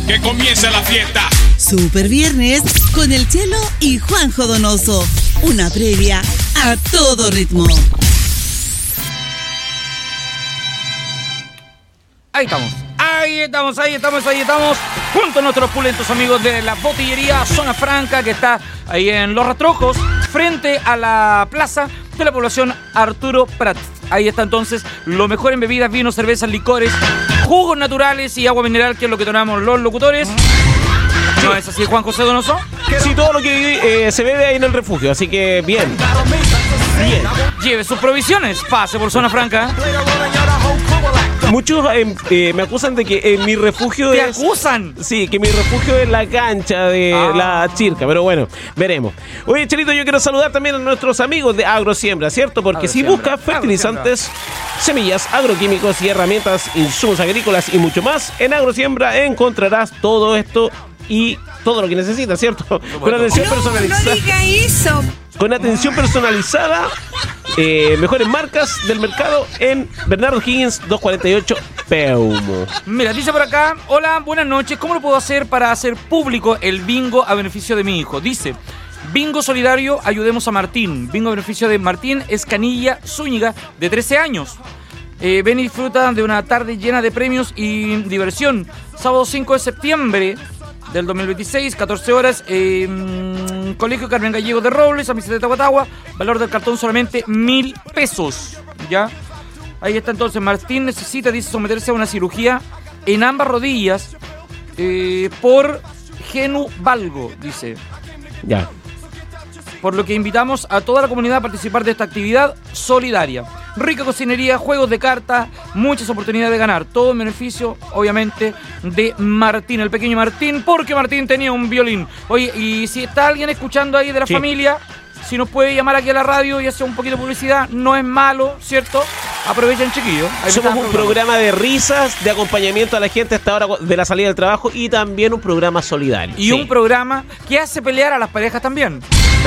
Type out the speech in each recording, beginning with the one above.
que comience la fiesta. Super Viernes con el Chelo y Juanjo Donoso. Una previa a todo ritmo. Ahí estamos, junto a nuestros pulentos amigos de la botillería Zona Franca, que está ahí en Los Rastrojos, frente a la plaza de la población Arturo Prat. Ahí está entonces lo mejor en bebidas, vinos, cervezas, licores, jugos naturales y agua mineral, que es lo que tomamos los locutores. ¿No es así, Juan José Donoso? Sí, todo lo que se bebe ahí en el refugio, así que bien. Lleve sus provisiones, pase por Zona Franca. Muchos me acusan de que mi refugio ¿Te acusan? Sí, que mi refugio es la cancha de la Chirca, pero bueno, veremos. Oye, Chelito, yo quiero saludar también a nuestros amigos de Agrosiembra, ¿cierto? Porque si buscas fertilizantes, semillas, agroquímicos y herramientas, insumos agrícolas y mucho más, en Agrosiembra encontrarás todo esto y todo lo que necesitas, ¿cierto? Con atención personalizada. No diga eso. Con atención personalizada, mejores marcas del mercado en Bernardo Higgins 248 Peumo. Mira, dice por acá: hola, buenas noches. ¿Cómo lo puedo hacer para hacer público el bingo a beneficio de mi hijo? Dice: bingo solidario, ayudemos a Martín. Bingo a beneficio de Martín Escanilla Zúñiga, de 13 años. Ven y disfruta de una tarde llena de premios y diversión. Sábado 5 de septiembre del 2026, 14 horas, Colegio Carmen Gallego de Robles, San Vicente de Tahuatahua. Valor del cartón solamente 1.000 pesos. ¿Ya? Ahí está entonces. Martín necesita, dice, someterse a una cirugía en ambas rodillas por Genu Valgo, dice. Ya. Por lo que invitamos a toda la comunidad a participar de esta actividad solidaria. Rica cocinería, juegos de cartas, muchas oportunidades de ganar. Todo en beneficio, obviamente, de Martín, el pequeño Martín, porque Martín tenía un violín. Oye, y si está alguien escuchando ahí de la familia, si nos puede llamar aquí a la radio y hacer un poquito de publicidad, no es malo, ¿cierto? Aprovechen, chiquillos. Somos un programa de risas, de acompañamiento a la gente hasta ahora de la salida del trabajo y también un programa solidario. Y un programa que hace pelear a las parejas también.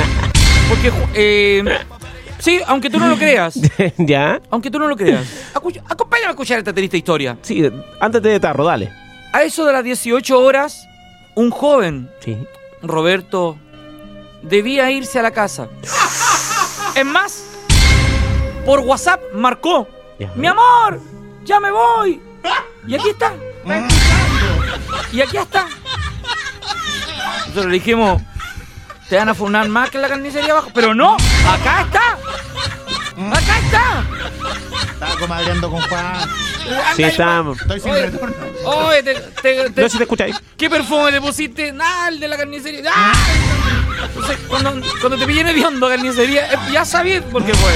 Porque, sí, aunque tú no lo creas. ¿Ya? Aunque tú no lo creas. Acompáñame a escuchar esta triste historia. Sí, antes de tarro, dale. A eso de las 18 horas, un joven, Roberto, debía irse a la casa. Es más, por WhatsApp marcó: mi amor, ya me voy. Y aquí está. Y aquí está. Nosotros le dijimos: te van a funar más que en la carnicería abajo. Pero no, acá está. Acá está. Estaba comadreando con Juan. Sí, estamos. Estoy sin retorno. Oye, no sé si te escucháis. ¿Qué perfume le pusiste? Ah, el de la carnicería. ¡Ah! Entonces, cuando te pillé hediondo carnicería, ya sabías por qué fue.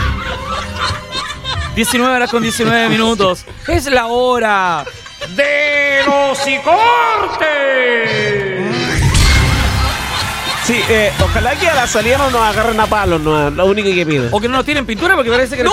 19 horas con 19 minutos. Es la hora de los Cicortes. Sí, ojalá que a la salida no nos agarren a palos, no es lo único que pido. O que no nos tiren pintura, porque parece que... ¡No!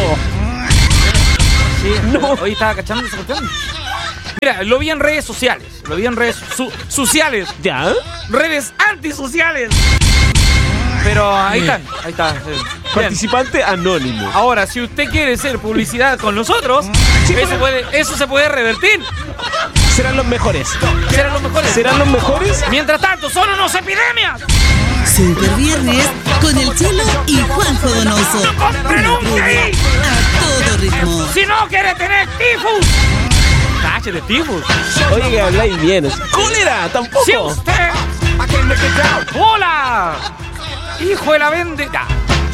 Sí, no. Hoy estaba cachando esa cuestión. Mira, lo vi en redes sociales. Lo vi en redes sociales. ¿Ya? Redes antisociales. Pero ahí están, ahí está. Participante anónimo. Ahora, si usted quiere hacer publicidad con nosotros, eso se puede revertir. Serán los mejores. Serán los mejores. ¿Serán los mejores? Mientras tanto, son unos epidemias. Super Viernes con el Chelo y Juanjo Donoso. Una previa a todo ritmo. Si no quiere tener tifus, cállate, tifus. Oye, que habláis bien. ¡Cólera! ¡Tampoco! Si usted... ¡Hola! ¡Hijo de la bendita!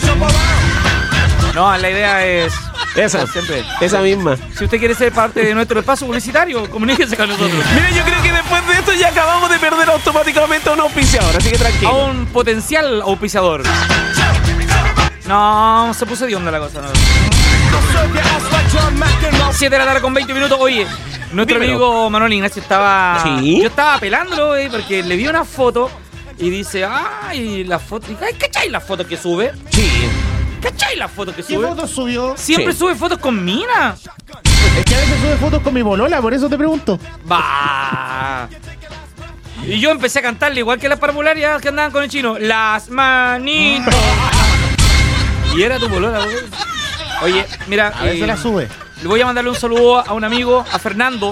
No, la idea es... Esa, siempre. Esa misma. Si usted quiere ser parte de nuestro espacio publicitario, comuníquese con nosotros. Mira, yo creo que después de esto ya acabamos de perder automáticamente a un auspiciador, así que tranquilo. A un potencial auspiciador. No, se puso de onda la cosa, ¿no? 7 de la tarde con 20 minutos. Oye, nuestro amigo Manuel Ignacio estaba... ¿Sí? Yo estaba pelándolo, porque le vi una foto y dice, ay, la foto... Ay, ¿cachai la foto que sube? Sí. ¿Cachai la foto que ¿Qué sube? fotos subió? Siempre sube fotos con mina. Es que a veces sube fotos con mi bolola, por eso te pregunto. Bah. Y yo empecé a cantarle igual que las parvularias que andaban con el chino. Las manitos. Y era tu bolola, güey. Oye, mira, A veces la sube. le voy a mandarle un saludo a un amigo, a Fernando.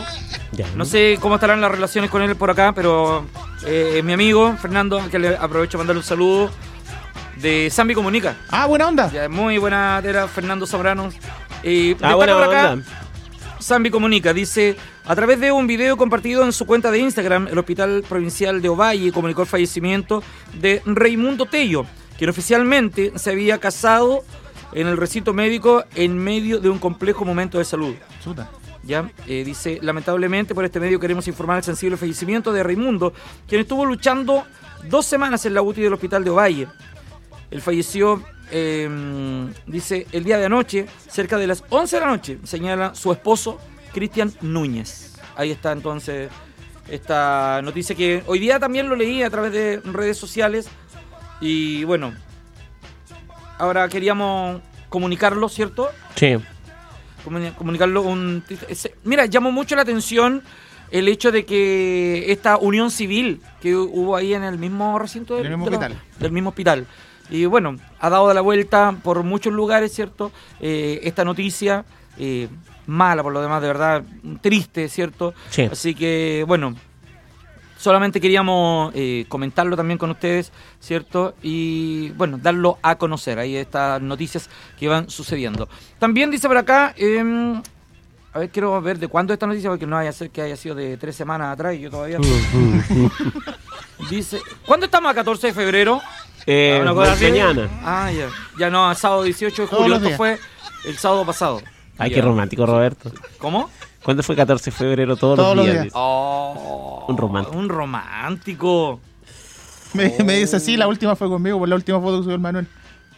Ya. No sé cómo estarán las relaciones con él por acá, pero mi amigo Fernando, que le aprovecho para mandarle un saludo, de Zambi Comunica. Ah, buena onda. Ya, muy buena era Fernando Zambrano. Destaca buena por acá, onda. Zambi Comunica, dice, a través de un video compartido en su cuenta de Instagram, el Hospital Provincial de Ovalle comunicó el fallecimiento de Raimundo Tello, quien oficialmente se había casado en el recinto médico en medio de un complejo momento de salud. Chuta. Ya, dice, lamentablemente por este medio queremos informar el sensible fallecimiento de Raimundo, quien estuvo luchando 2 semanas en la UTI del Hospital de Ovalle. Él falleció, dice, el día de anoche, cerca de las 11 de la noche, señala su esposo, Cristian Núñez. Ahí está entonces esta noticia que hoy día también lo leí a través de redes sociales. Y bueno, ahora queríamos comunicarlo, ¿cierto? Sí. Comunicarlo. Mira, llamó mucho la atención el hecho de que esta unión civil que hubo ahí en el mismo recinto del mismo hospital. Y bueno, ha dado la vuelta por muchos lugares, ¿cierto? Esta noticia, mala por lo demás, de verdad, triste, ¿cierto? Sí. Así que, bueno, solamente queríamos comentarlo también con ustedes, ¿cierto? Y, bueno, darlo a conocer, ahí estas noticias que van sucediendo. También dice por acá, a ver, quiero ver de cuándo esta noticia, porque no vaya a ser que haya sido de 3 semanas atrás y yo todavía... Dice, ¿cuándo estamos a 14 de febrero? ¿Una cosa así? Mañana. Ah, ya. Ya no, sábado 18 de julio. Esto fue el sábado pasado. Ay, Ya. qué romántico, Roberto. ¿Cómo? ¿Cuándo fue 14 de febrero? Todos los días. Oh, Un romántico. Un romántico. Me dice, sí, la última fue conmigo por la última foto que subió el Manuel.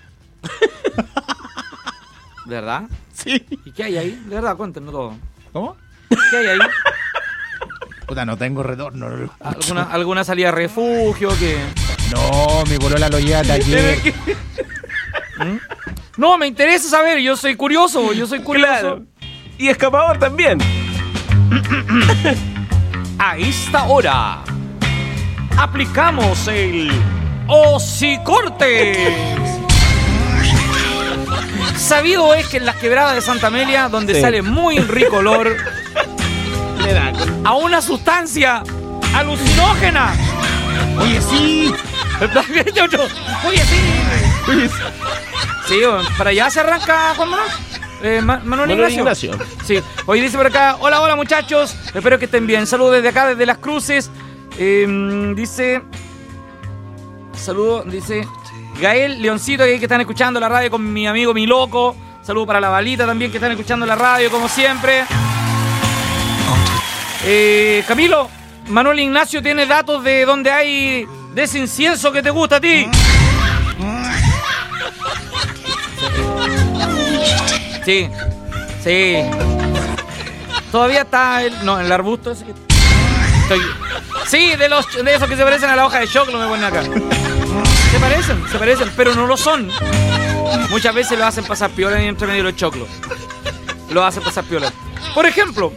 ¿De verdad? Sí. ¿Y qué hay ahí? De verdad, cuéntenos todo. ¿Cómo? ¿Qué hay ahí? Puta, no tengo retorno. ¿Alguna salida de refugio? ¿Qué? No, mi polola lo lleva de ayer. ¿Mm? No, me interesa saber. Yo soy curioso. Claro. Y escapador también. A esta hora aplicamos el hocicorte. Sabido es que en las quebradas de Santa Amelia, donde Sí. sale muy rico olor Le da. a una sustancia alucinógena. Oye, sí. Oye, sí. Sí, para allá se arranca Juan Manuel. Manuel Ignacio. Sí, hoy dice por acá, hola muchachos, espero que estén bien. Saludos desde acá, desde Las Cruces. Dice, saludos, dice Gael Leoncito, que están escuchando la radio con mi amigo Mi Loco. Saludos para la Balita también, que están escuchando la radio como siempre. Camilo, Manuel Ignacio tiene datos de donde hay de ese incienso que te gusta a ti. Sí, sí. Todavía está el arbusto ese que... Sí, de esos que se parecen a la hoja de choclo me ponen acá. Se parecen, pero no lo son. Muchas veces lo hacen pasar piola entre medio de los choclos. Lo hacen pasar piola. Por ejemplo,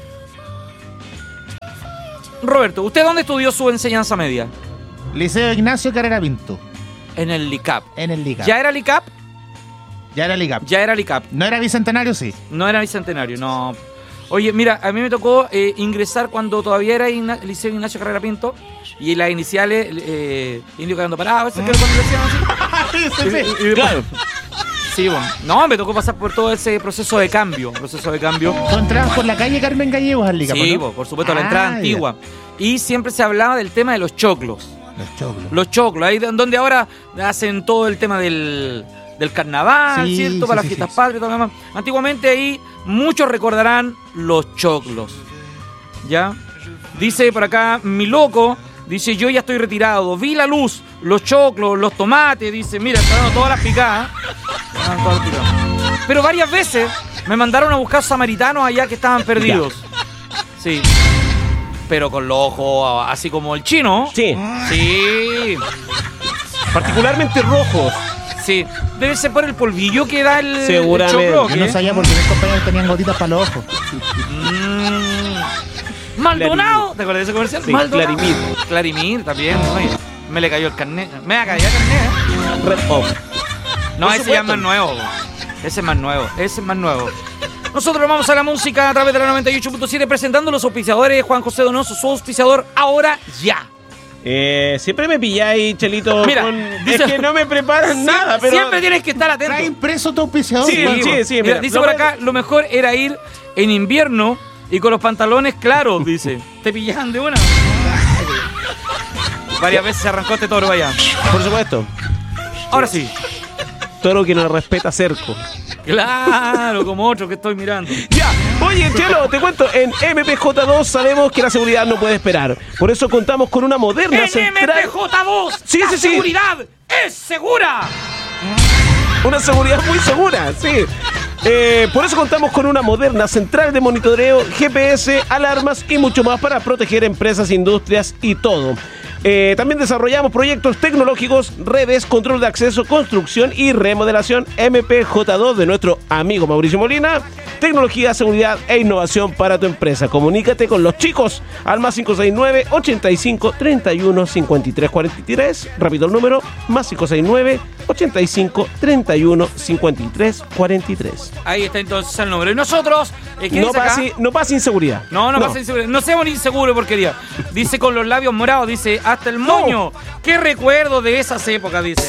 Roberto, ¿usted dónde estudió su enseñanza media? Liceo Ignacio Carrera Pinto. En el LICAP. En el LICAP. ¿Ya era LICAP? Ya era LICAP. Ya era LICAP. ¿No era bicentenario? Sí. No era bicentenario, no. Oye, mira, a mí me tocó ingresar cuando todavía era Liceo Ignacio Carrera Pinto. Y las iniciales, Indio Cagando Parado, eso que cuando decían así. Sí. Claro. Sí, bueno. No, me tocó pasar por todo ese proceso de cambio. ¿Tú entrabas por la calle Carmen Gallegos al LICAP? Sí, ¿no? por supuesto, la entrada antigua. Y siempre se hablaba del tema de los choclos. Los choclos, ahí donde ahora hacen todo el tema del carnaval, Sí, ¿cierto? sí, Para las sí, fiestas sí. patrias y todo lo demás. Antiguamente ahí muchos recordarán los choclos. ¿Ya? Dice por acá, Mi Loco, dice, yo ya estoy retirado, vi la luz, los choclos, los tomates, dice, mira, están dando todas las picadas. Están todas las picadas. Pero varias veces me mandaron a buscar samaritanos allá que estaban perdidos. Sí. Pero con los ojos así como el chino. Sí. Sí. Particularmente rojos. Sí. Debe ser por el polvillo que da el Seguramente. choclo, ¿o Yo qué? no sabía porque mis compañeros tenían gotitas para los ojos. Maldonado. ¿Te acuerdas de ese comercial? Sí, Maldonado. Clarimir. Clarimir también. Oye, me le cayó el carnet. Me ha caído el carnet, Red Off. No, Por ese ya es supuesto. más nuevo. Ese es más nuevo. Nosotros vamos a la música a través de la 98.7 presentando los auspiciadores. Juan José Donoso, su auspiciador, ahora ya. Siempre me pilláis, Chelito. Mira, dice- es que no me preparan nada, pero. Siempre tienes que estar atento. Trae impreso tu auspiciador. Sí, Juanjo. sí, Mira, mira, dice lo por voy- acá, lo mejor era ir en invierno y con los pantalones claros, dice. Te pillaban de una. Varias veces se arrancó este toro allá. Por supuesto. Ahora sí. Toro que no respeta cerco. Claro, como otro que estoy mirando. Ya, oye, Chelo, te cuento, en MPJ2 sabemos que la seguridad no puede esperar. Por eso contamos con una moderna En central. MPJ2, Sí, la sí, sí. seguridad es segura. Una seguridad muy segura, sí. Por eso contamos con una moderna central de monitoreo, GPS, alarmas y mucho más para proteger empresas, industrias y todo. También desarrollamos proyectos tecnológicos, redes, control de acceso, construcción y remodelación. MPJ2 de nuestro amigo Mauricio Molina. Tecnología, seguridad e innovación para tu empresa. Comunícate con los chicos al más 569 85 31 53 43. Repito el número, más 569 85 31 53 43. Ahí está entonces el número. Y nosotros, ¿qué No dice acá? no pasa inseguridad. No pasa inseguro. No seamos inseguros, porquería. Dice con los labios morados, dice, hasta el moño. Qué recuerdo de esas épocas, dice.